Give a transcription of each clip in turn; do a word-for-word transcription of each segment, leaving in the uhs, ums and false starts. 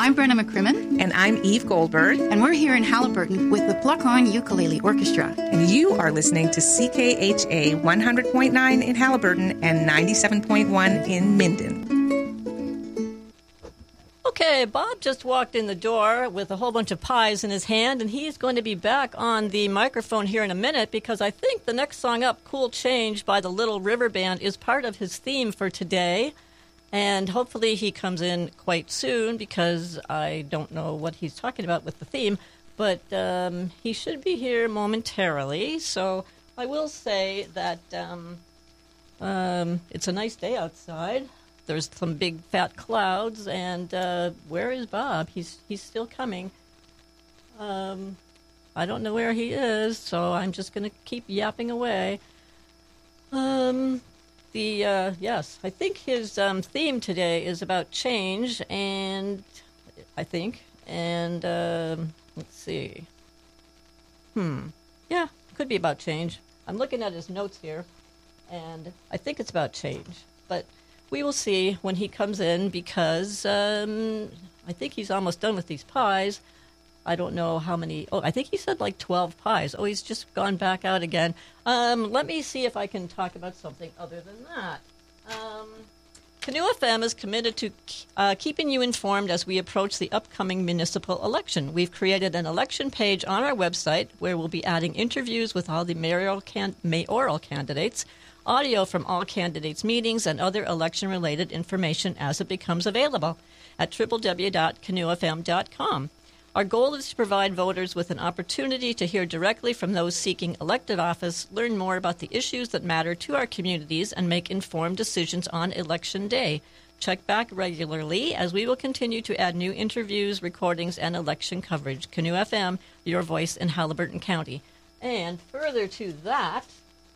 I'm Brenna McCrimmon. And I'm Eve Goldberg. And we're here in Haliburton with the Pluck-On Ukulele Orchestra. And you are listening to C K H A one hundred point nine in Haliburton and ninety-seven point one in Minden. Okay, Bob just walked in the door with a whole bunch of pies in his hand, and he's going to be back on the microphone here in a minute because I think the next song up, Cool Change by the Little River Band, is part of his theme for today. And hopefully he comes in quite soon because I don't know what he's talking about with the theme, but um, he should be here momentarily. So I will say that um, um, it's a nice day outside. There's some big fat clouds, and uh, where is Bob? He's he's still coming. Um, I don't know where he is, so I'm just going to keep yapping away. Um, the uh, yes, I think his um, theme today is about change, and I think, and um, let's see. Hmm. Yeah, could be about change. I'm looking at his notes here, and I think it's about change, but we will see when he comes in because um, I think he's almost done with these pies. I don't know how many. Oh, I think he said like twelve pies. Oh, he's just gone back out again. Um, let me see if I can talk about something other than that. Um, Canoe F M is committed to uh, keeping you informed as we approach the upcoming municipal election. We've created an election page on our website where we'll be adding interviews with all the mayoral, can- mayoral candidates, audio from all candidates' meetings, and other election-related information as it becomes available at w w w dot canoe f m dot com. Our goal is to provide voters with an opportunity to hear directly from those seeking elected office, learn more about the issues that matter to our communities, and make informed decisions on Election Day. Check back regularly as we will continue to add new interviews, recordings, and election coverage. Canoe F M, your voice in Haliburton County. And further to that,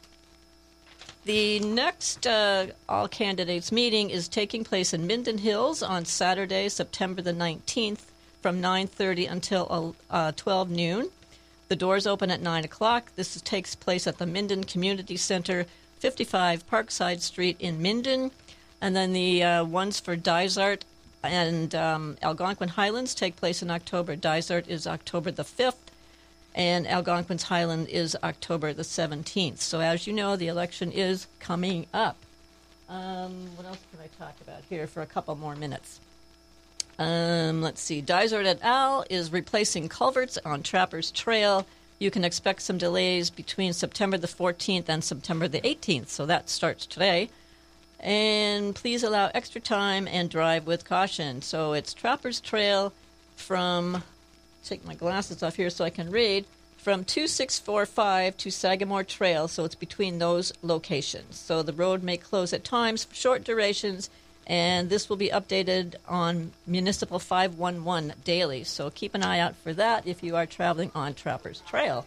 the next uh, all candidates meeting is taking place in Minden Hills on Saturday, September the nineteenth, from nine thirty until uh, twelve noon. The doors open at nine o'clock. This is, takes place at the Minden Community Center, fifty-five Parkside Street in Minden. And then the uh, ones for Dysart and um, Algonquin Highlands take place in October. Dysart is October the fifth. And Algonquin's Highland is October the seventeenth. So as you know, the election is coming up. Um, what else can I talk about here for a couple more minutes? Um, let's see. Dysart et al. Is replacing culverts on Trappers Trail. You can expect some delays between September the fourteenth and September the eighteenth. So that starts today. And please allow extra time and drive with caution. So it's Trappers Trail from... take my glasses off here so I can read, from two six four five to Sagamore Trail, so it's between those locations. So the road may close at times for short durations, and this will be updated on Municipal five one one daily. So keep an eye out for that if you are traveling on Trappers Trail.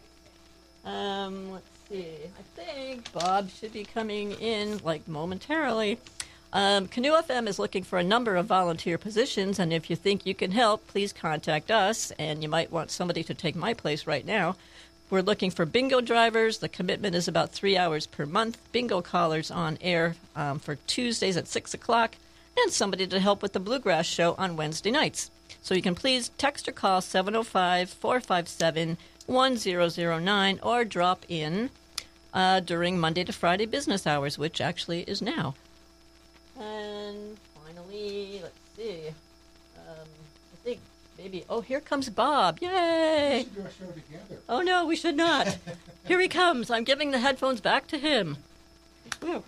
Um, let's see. I think Bob should be coming in, like, momentarily. Um, Canoe F M is looking for a number of volunteer positions, and if you think you can help, please contact us, and you might want somebody to take my place right now. We're looking for bingo drivers. The commitment is about three hours per month. Bingo callers on air um, for Tuesdays at six o'clock, and somebody to help with the Bluegrass Show on Wednesday nights. So you can please text or call seven oh five, four five seven, one oh oh nine or drop in uh, during Monday to Friday business hours, which actually is now. And finally, let's see. Um, I think maybe. Oh, here comes Bob! Yay! We should do a show together. Oh no, we should not. Here he comes. I'm giving the headphones back to him. Woo.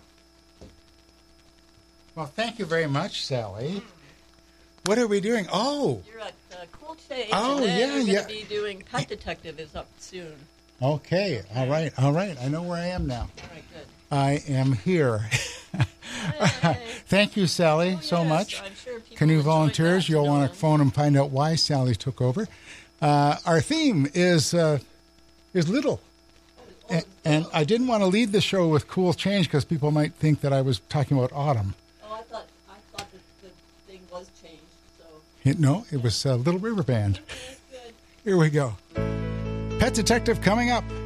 Well, thank you very much, Sally. What are we doing? Oh. You're at uh, Cool Change. Oh, and then yeah, we're going to yeah. be doing Pet Detective is up soon. Okay. okay. All right. All right. I know where I am now. All right. Good. I am here. Thank you, Sally, oh, so yes. much. I'm sure people Canoe enjoyed volunteers, that, you'll you know. want to phone and find out why Sally took over. Uh, our theme is uh, is little. Oh, And, and I didn't want to lead the show with Cool Change because people might think that I was talking about autumn. Oh, I thought I thought that the thing was changed. So It, no, it was uh, Little River Band. okay, good. Here we go. Pet Detective coming up.